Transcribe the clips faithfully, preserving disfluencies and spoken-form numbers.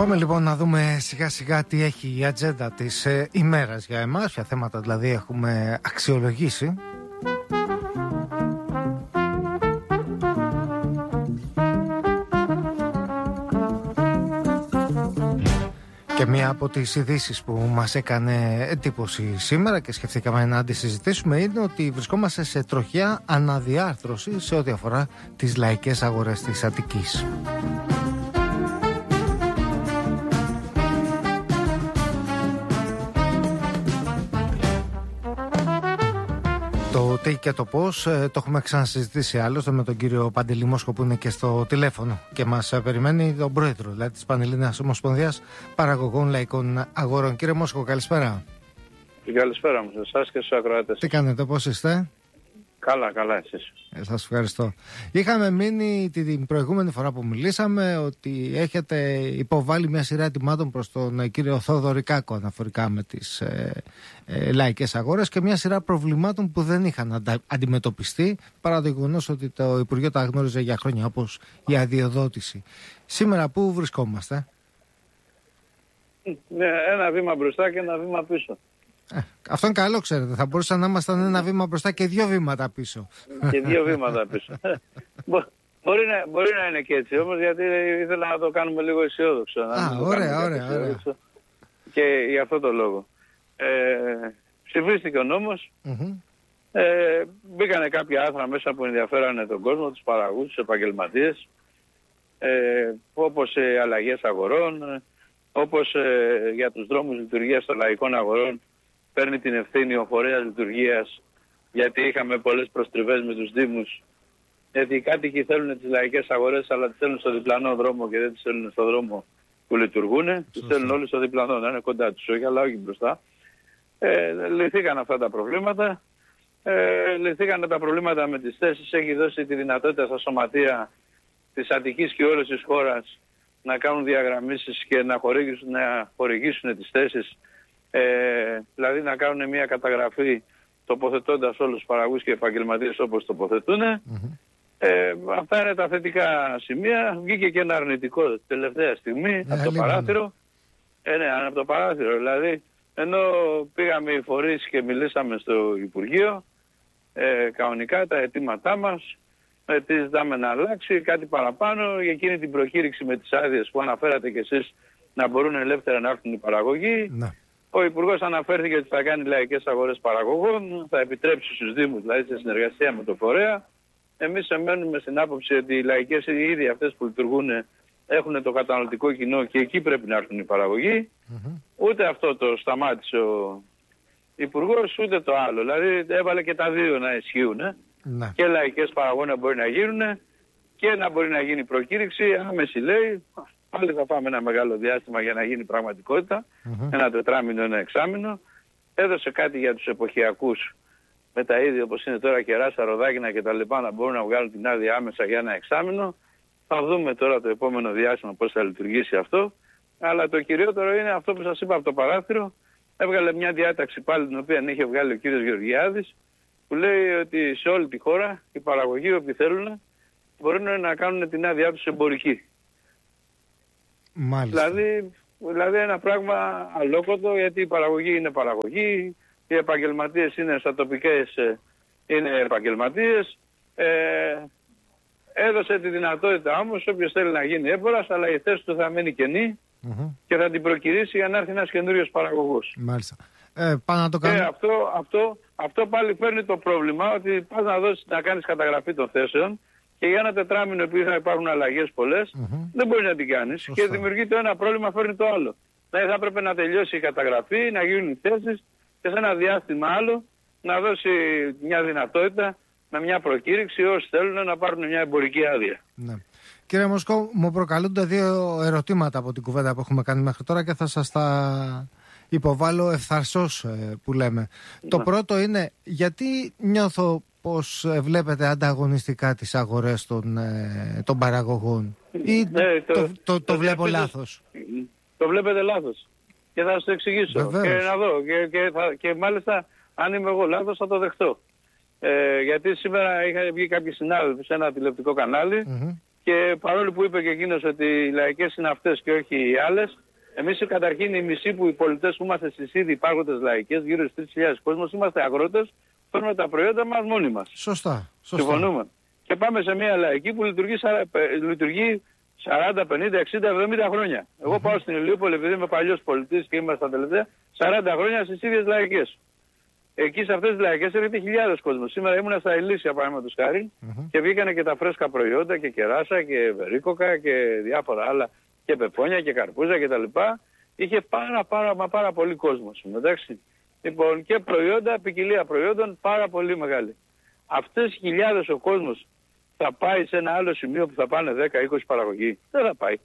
Πάμε λοιπόν να δούμε σιγά σιγά τι έχει η ατζέντα της ε, ημέρας για εμάς, ποια θέματα δηλαδή έχουμε αξιολογήσει. Και μία από τις ειδήσεις που μας έκανε εντύπωση σήμερα και σκεφτήκαμε να τη συζητήσουμε είναι ότι βρισκόμαστε σε τροχιά αναδιάρθρωση σε ό,τι αφορά τις λαϊκές αγορές της Αττικής. Το τι και το πώς το έχουμε ξανασυζητήσει άλλωστε με τον κύριο Παντελή Μόσχο που είναι και στο τηλέφωνο και μας περιμένει τον πρόεδρο δηλαδή της Πανελλήνιας Ομοσπονδίας Παραγωγών Λαϊκών Αγορών. Κύριε Μόσχο, καλησπέρα. Καλησπέρα μου σε εσάς και στους ακροατές. Τι κάνετε, πώς είστε? Καλά, καλά εσείς. Ε, σας ευχαριστώ. Είχαμε μείνει την προηγούμενη φορά που μιλήσαμε ότι έχετε υποβάλει μια σειρά ετοιμάτων προς τον κύριο Θόδωρη Κάκο αναφορικά με τις ε, ε, λαϊκές αγορές και μια σειρά προβλημάτων που δεν είχαν αντα, αντιμετωπιστεί παρά το γεγονός ότι το Υπουργείο τα γνώριζε για χρόνια, όπως η αδειοδότηση. Σήμερα πού βρισκόμαστε? Ναι, ένα βήμα μπροστά και ένα βήμα πίσω. Ε, αυτό είναι καλό, ξέρετε. Θα μπορούσαν να ήμασταν ένα βήμα μπροστά και δύο βήματα πίσω. Και δύο βήματα πίσω. μπορεί, να, μπορεί να είναι και έτσι όμως, γιατί ήθελα να το κάνουμε λίγο αισιόδοξο. Α, ωραία, ωραία, ωραία. Και για αυτό το λόγο. Ε, ψηφίστηκε ο νόμος. Mm-hmm. Ε, μπήκανε κάποια άρθρα μέσα που ενδιαφέρανε τον κόσμο, τους παραγωγούς, τους επαγγελματίες. Ε, όπως ε, αλλαγές αγορών, όπως ε, για τους δρόμους λειτουργίας των λαϊκών αγορών παίρνει την ευθύνη ο φορέας λειτουργίας, γιατί είχαμε πολλές προστριβές με τους δήμους, γιατί οι κάτοικοι θέλουν τις λαϊκές αγορές αλλά τις θέλουν στο διπλανό δρόμο και δεν τις θέλουν στο δρόμο που λειτουργούν, τις θέλουν όλοι στο διπλανό, να είναι κοντά τους, όχι αλλά όχι μπροστά. Ε, λυθήκαν αυτά τα προβλήματα, ε, λυθήκαν τα προβλήματα με τις θέσεις, έχει δώσει τη δυνατότητα στα σωματεία της Αττικής και όλης της χώρας να κάνουν διαγραμμίσεις και να χορηγήσουν, να χορηγήσουν τις θέσεις, ε, δηλαδή να κάνουν μια καταγραφή τοποθετώντας όλους τους παραγωγούς και επαγγελματίες όπως τοποθετούν. Mm-hmm. Ε, αυτά είναι τα θετικά σημεία. Βγήκε και ένα αρνητικό τελευταία στιγμή yeah, από το παράθυρο. Ε, ναι, από το παράθυρο. Δηλαδή, ενώ πήγαμε οι φορείς και μιλήσαμε στο Υπουργείο, ε, κανονικά τα αιτήματά μας, ε, τι ζητάμε να αλλάξει, κάτι παραπάνω, για εκείνη την προκήρυξη με τις άδειες που αναφέρατε κι εσείς να μπορούν ελεύθερα να έρθουν οι παραγωγοί. Ναι. Ο Υπουργός αναφέρθηκε ότι θα κάνει λαϊκές αγορές παραγωγών, θα επιτρέψει στους Δήμους, δηλαδή σε συνεργασία με το φορέα. Εμείς εμένουμε στην άποψη ότι οι λαϊκές ήδη αυτές που λειτουργούν έχουν το καταναλωτικό κοινό και εκεί πρέπει να έρθουν οι παραγωγοί. Mm-hmm. Ούτε αυτό το σταμάτησε ο Υπουργός, ούτε το άλλο. Δηλαδή έβαλε και τα δύο να ισχύουν. Mm-hmm. Και λαϊκές παραγωγές μπορεί να γίνουν και να μπορεί να γίνει προκήρυξη. Άμεση λέει, πάλι θα πάμε ένα μεγάλο διάστημα για να γίνει πραγματικότητα. Mm-hmm. Ένα τετράμινο, ένα εξάμινο. Έδωσε κάτι για τους εποχιακούς με τα ίδια όπως είναι τώρα κεράσα, ροδάκινα κτλ. Να μπορούν να βγάλουν την άδεια άμεσα για ένα εξάμηνο. Θα δούμε τώρα το επόμενο διάστημα πώς θα λειτουργήσει αυτό. Αλλά το κυριότερο είναι αυτό που σας είπα από το παράθυρο. Έβγαλε μια διάταξη πάλι την οποία είχε βγάλει ο κύριος Γεωργιάδης, που λέει ότι σε όλη τη χώρα οι παραγωγοί όποιοι θέλουν μπορούν να κάνουν την άδειά τους εμπορική. Μάλιστα. Δηλαδή, δηλαδή ένα πράγμα αλόκοτο, γιατί η παραγωγή είναι παραγωγή, οι επαγγελματίες είναι στα τοπικές, είναι επαγγελματίες. Ε, έδωσε τη δυνατότητα όμως όποιος θέλει να γίνει έμπορας, αλλά η θέση του θα μείνει κενή mm-hmm. και θα την προκυρήσει για να έρθει ένας καινούριος παραγωγός. Μάλιστα. Ε, να το κάνω... Και αυτό, αυτό, αυτό πάλι φέρνει το πρόβλημα ότι πας να δώσεις να κάνεις καταγραφή των θέσεων και για ένα τετράμινο επειδή θα υπάρχουν αλλαγές πολλές, mm-hmm. δεν μπορείς να την κάνεις. Σωστό. Και δημιουργεί το ένα πρόβλημα, φέρνει το άλλο. Δηλαδή θα έπρεπε να τελειώσει η καταγραφή, να γίνουν οι θέσεις και σε ένα διάστημα άλλο να δώσει μια δυνατότητα με μια προκήρυξη όσοι θέλουν να πάρουν μια εμπορική άδεια. Ναι. Κύριε Μοσκό, μου προκαλούνται δύο ερωτήματα από την κουβέντα που έχουμε κάνει μέχρι τώρα και θα σας τα υποβάλω ευθαρσώς που λέμε. Ναι. Το πρώτο είναι γιατί νιώθω πως βλέπετε ανταγωνιστικά τις αγορές των, των παραγωγών ή ναι, το, το, το, το, το βλέπω λάθος? Το βλέπετε λάθος και θα σας το εξηγήσω. Βεβαίως. Και να δω και, και, θα, και μάλιστα αν είμαι εγώ λάθος θα το δεχτώ. Ε, γιατί σήμερα είχα βγει κάποιοι συνάδελφοι σε ένα τηλεοπτικό κανάλι mm-hmm. Και παρόλο που είπε και εκείνος ότι οι λαϊκές είναι αυτές και όχι οι άλλες, εμείς καταρχήν οι μισοί που οι πολιτές που είμαστε στις ήδη υπάρχοντες λαϊκές, γύρω στις τρεις χιλιάδες κόσμος, είμαστε αγρότες, παίρνουμε τα προϊόντα μας μόνοι μας. Σωστά. Σωστά. Συμφωνούμε. Και πάμε σε μια λαϊκή που λειτουργεί, λειτουργεί σαράντα, πενήντα, εξήντα, εβδομήντα χρόνια. Εγώ πάω στην Ηλιούπολη, επειδή είμαι παλιός πολιτής και είμαστε τα τελευταία σαράντα χρόνια στις ίδιες λαϊκές. Εκεί σε αυτές τις λαϊκές έρχεται χιλιάδες κόσμος. Σήμερα ήμουνα στα Ηλίσια, παραδείγματος χάρη, mm-hmm. και βγήκανε και τα φρέσκα προϊόντα και κεράσα και βερίκοκα και διάφορα άλλα και πεπόνια και καρπούζα κτλ. Είχε πάρα πάρα μα πάρα πολύ κόσμος. Εντάξει. Λοιπόν, και προϊόντα, ποικιλία προϊόντων πάρα πολύ μεγάλη. Αυτές οι χιλιάδες ο κόσμος θα πάει σε ένα άλλο σημείο που θα πάνε δέκα είκοσι παραγωγοί. Δεν θα πάει.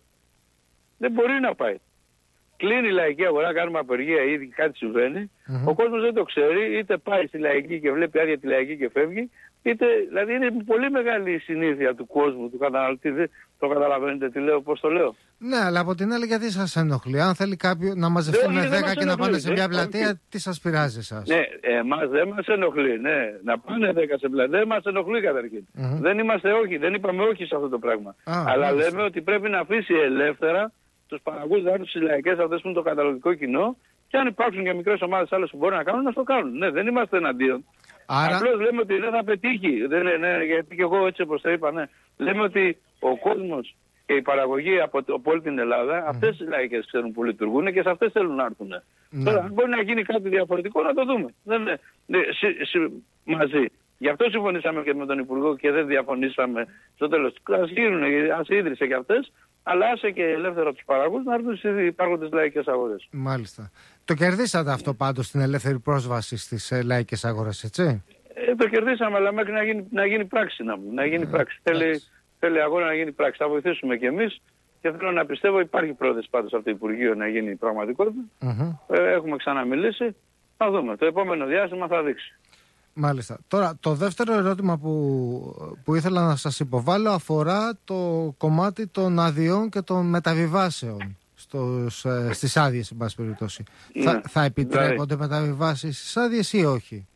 Δεν μπορεί να πάει. Κλείνει η λαϊκή αγορά, κάνουμε απεργία ή κάτι συμβαίνει. Mm-hmm. Ο κόσμος δεν το ξέρει, είτε πάει στη λαϊκή και βλέπει άδεια τη λαϊκή και φεύγει, είτε, δηλαδή είναι πολύ μεγάλη η συνήθεια του κόσμου, του καταναλωτή. Το καταλαβαίνετε τι λέω, πώς το λέω. Ναι, αλλά από την άλλη γιατί σας ενοχλεί? Αν θέλει κάποιο να μαζευτούν δέκα και να πάνε σε μια πλατεία, όχι. Τι σας πειράζει εσάς? Ναι, εμάς δεν μας ενοχλεί. Ναι. Να πάνε δέκα σε πλατεία δεν μας ενοχλεί καταρχήν. Mm-hmm. Δεν είμαστε όχι, δεν είπαμε όχι σε αυτό το πράγμα. Α, αλλά μάλιστα. Λέμε ότι πρέπει να αφήσει ελεύθερα τους παραγωγούς να έρθουν στις λαϊκές αυτές που είναι το καταναλωτικό κοινό, και αν υπάρξουν και μικρές ομάδες άλλες που μπορούν να κάνουν, να το κάνουν. Ναι, δεν είμαστε εναντίον. Άρα... Απλώς λέμε ότι δεν θα πετύχει. Δεν, ναι, γιατί και εγώ έτσι όπως το είπα, ναι. Λέμε ότι ο κόσμος και η παραγωγή από, από όλη την Ελλάδα, mm. αυτές τις λαϊκές ξέρουν που λειτουργούν και σε αυτές θέλουν να έρθουν. Mm. Τώρα, αν μπορεί να γίνει κάτι διαφορετικό, να το δούμε. Δεν, ναι, ναι, συ, συ, μαζί. Γι' αυτό συμφωνήσαμε και με τον Υπουργό και δεν διαφωνήσαμε στο τέλος. Ας γίνουν, ας ίδρυσε και αυτές, αλλά άσε και ελεύθερα τους παραγωγούς να έρθουν στις υπάρχοντες λαϊκές αγορές. Μάλιστα. Το κερδίσατε αυτό πάντως, την ελεύθερη πρόσβαση στις ε, λαϊκές αγορές, έτσι? Ε, το κερδίσαμε, αλλά μέχρι να γίνει, να γίνει πράξη. Να, να γίνει ε, πράξη. Θέλει, θέλει αγώνα να γίνει πράξη. Θα βοηθήσουμε κι εμείς και θέλω να πιστεύω υπάρχει πρόθεση πάντως από το Υπουργείο να γίνει πραγματικότητα. Mm-hmm. Ε, έχουμε ξαναμιλήσει. Θα δούμε. Το επόμενο διάστημα θα δείξει. Μάλιστα. Τώρα, το δεύτερο ερώτημα που, που ήθελα να σας υποβάλω αφορά το κομμάτι των αδειών και των μεταβιβάσεων στους, ε, στις άδειες, εν πάση περιπτώσει. Ναι. Θα, θα επιτρέπονται δηλαδή μεταβιβάσεις στις άδειες ή όχι?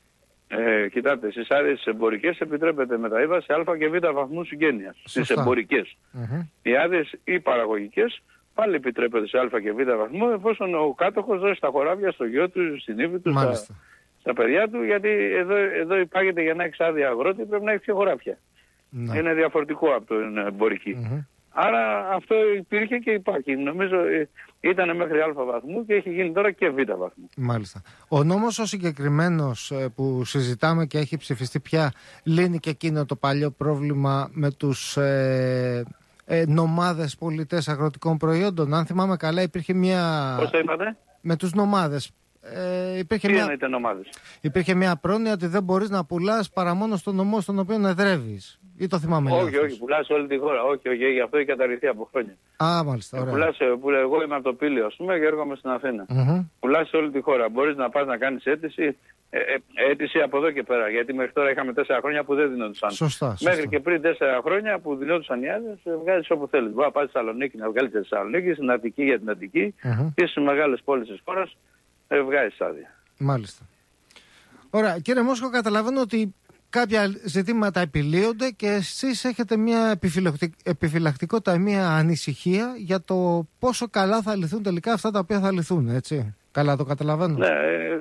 Ε, κοιτάτε, στις άδειες εμπορικές επιτρέπεται μεταβίβαση α και β βαθμού συγγένειας. Στις εμπορικές. Mm-hmm. Οι άδειες ή παραγωγικές πάλι επιτρέπεται σε α και β βαθμό, εφόσον ο κάτοχος δώσει στα χωράφια, στο γιο του, στην ύφη του, στα, στα παιδιά του, γιατί εδώ, εδώ υπάγεται για να έχεις άδεια αγρότη πρέπει να έχεις και χωράφια. Ναι. Είναι διαφορετικό από την εμπορική. Mm-hmm. Άρα αυτό υπήρχε και υπάρχει. Νομίζω ήταν μέχρι α βαθμού και έχει γίνει τώρα και β βαθμού. Μάλιστα. Ο νόμος ο συγκεκριμένος που συζητάμε και έχει ψηφιστεί πια λύνει και εκείνο το παλιό πρόβλημα με τους ε, ε, νομάδες πολιτές αγροτικών προϊόντων? Αν θυμάμαι καλά υπήρχε μια... Πώς το είπατε? Με τους νομάδες. Ε, υπήρχε, Τι μια... εννοείται νομάδες? Υπήρχε μια πρόνοια ότι δεν μπορείς να πουλάς παρά μόνο στον νομό στον οποίο εδρεύεις. Ή το θυμάμαι? Όχι, λάθος. όχι, πουλάς όλη τη χώρα. Όχι, όχι, γι' αυτό έχει καταρριφθεί από χρόνια. Α, μάλιστα. Ωραία. Πουλάς, πουλά, εγώ είμαι από το Πήλιο, ας πούμε, και έρχομαι στην Αθήνα. Mm-hmm. Πουλάς όλη τη χώρα. Μπορείς να πας να κάνεις αίτηση, ε, ε, αίτηση από εδώ και πέρα. Γιατί μέχρι τώρα είχαμε τέσσερα χρόνια που δεν δινόντουσαν. Σωστά, σωστά. Μέχρι και πριν τέσσερα χρόνια που δινόντουσαν οι άδειες, βγάζεις όπου θέλεις. Μπορεί να πας στη Θεσσαλονίκη να βγάλεις τη Θεσσαλονίκη, στην Αττική για την Αττική, mm-hmm. και στις μεγάλες πόλεις της χώρας ε, βγάζεις άδεια. Μάλιστα. Ωραία. Κύριε Μόσχο, καταλαβαίνω ότι κάποια ζητήματα επιλύονται και εσείς έχετε μια επιφυλακτικότητα, μια ανησυχία για το πόσο καλά θα λυθούν τελικά αυτά τα οποία θα λυθούν, έτσι? Καλά το καταλαβαίνω? Ναι,